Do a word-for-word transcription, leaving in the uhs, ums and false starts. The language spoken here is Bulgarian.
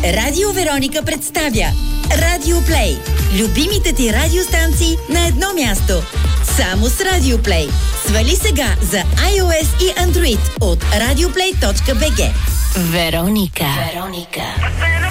Радио Вероника представя Радио Плей. Любимите ти радиостанции на едно място. Само с Радио Плей. Свали сега за iOS и Android от радиоплей точка би джи. Вероника. Вероника.